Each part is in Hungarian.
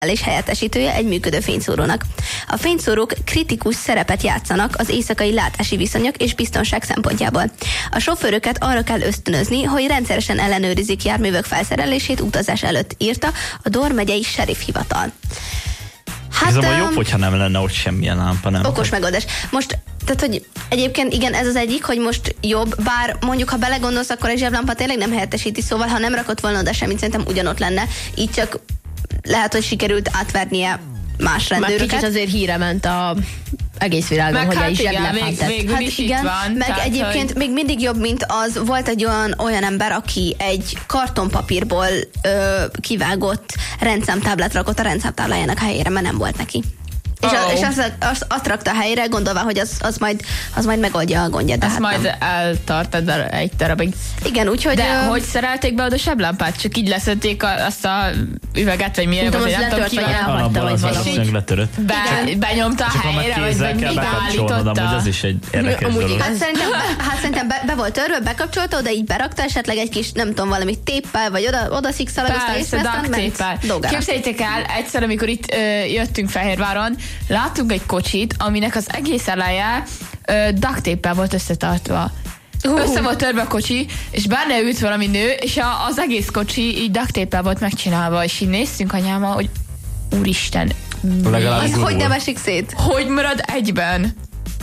és helyettesítője egy működő fényszórónak. A fényszórók kritikus szerepet játszanak az éjszakai látási viszonyok és biztonság szempontjából. A sofőröket arra kell ösztönözni, hogy rendszeresen ellenőrizik járművek felszerelését utazás előtt, írta a Dor megyei sheriff hivatal. Hát, ez jobb, hogyha nem lenne ott semmilyen lámpa, nem? Okos megoldás. Most, tehát, hogy egyébként igen, ez az egyik, hogy most jobb, bár mondjuk, ha belegondolsz, akkor egy zseblámpa tényleg nem helyettesíti, szóval ha nem rakott volna oda semmit, szerintem ugyanott lenne. Így csak lehet, hogy sikerült átvernie más rendőröket. Már kicsit azért híre ment a egész világon, hogy egy zseblámpát tett. Hát igen, van, meg tehát, egyébként még mindig jobb, mint az. Volt egy olyan ember, aki egy kartonpapírból kivágott rendszámtáblát rakott a rendszámtáblájának helyére, mert nem volt neki. És azt rakta helyre, gondolva, hogy az majd megoldja a gondját. Azt majd eltartad egy darabig. Igen, úgyhogy... De hogy szerelték be oda seblámpát? Csak így leszedték azt a üveget, vagy milyen, vagy nem tudom, elhagyta, vagy valami. Benyomta a helyre, vagy még beállította. Amúgy ez is egy érdekes dolog. Hát szerintem be volt törve, bekapcsolta, oda így berakta, esetleg egy kis, nem tudom, valami téppel, vagy oda szikszalagozta, és aztán ment. Képzeljétek el, egyszer, amikor itt jöttünk Fehérváron, láttunk egy kocsit, aminek az egész eleje duct tape-el volt összetartva. Össze volt törve a kocsi, és benne ült valami nő, és az egész kocsi így duct tape-el volt megcsinálva, és így néztünk anyámmal, hogy úristen, az hogy nem esik szét? Hogy marad egyben?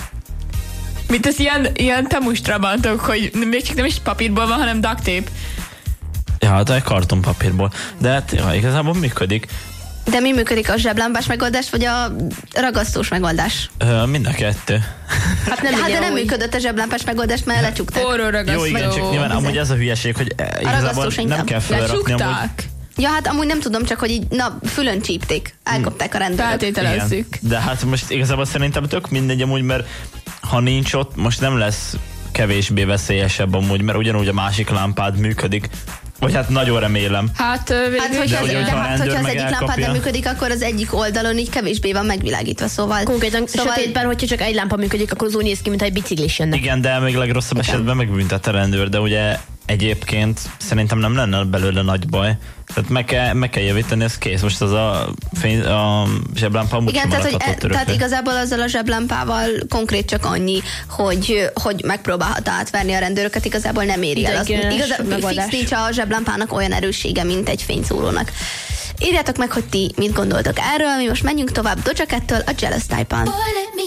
Mint az ilyen temustrabantok, hogy még csak nem is papírból van, hanem duct tape. Ja, de kartonpapírból. De hát igazából működik. De mi működik, a zseblámpás megoldás, vagy a ragasztós megoldás? Mind a kettő. De nem működött a zseblámpás megoldás, mert lecsukták. Jó, igen, csak nyilván amúgy ez a hülyeség, hogy igazából nem kell felrakni. Ja, hát amúgy nem tudom, csak hogy így, fülön csípték. Elkapták a rendőrök. Feltételezzük. De hát most igazából szerintem tök mindegy amúgy, mert ha nincs ott, most nem lesz kevésbé veszélyesebb amúgy, mert ugyanúgy a másik lámpád működik. Vagy hát nagyon remélem. Hogyha az egyik lámpád nem működik, akkor az egyik oldalon így kevésbé van megvilágítva, szóval... Konkrétan sötétben, hogyha csak egy lámpa működik, akkor az úgy néz ki, mint egy biciklis jönne. Igen, de még legrosszabb esetben megbüntet a rendőr, de ugye egyébként szerintem nem lenne belőle nagy baj. Tehát meg kell javítani, ez kész. Most az a zseblámpa amúgy sem maradhatott örökre. Tehát igazából azzal a zseblámpával konkrét csak annyi, hogy megpróbálhat átverni a rendőröket, igazából nem éri el. Fix nincs a zseblámpának olyan erőssége, mint egy fényszórónak. Írjátok meg, hogy ti mit gondoltok erről, mi most menjünk tovább Doja Cat-től a Jealous Type-on.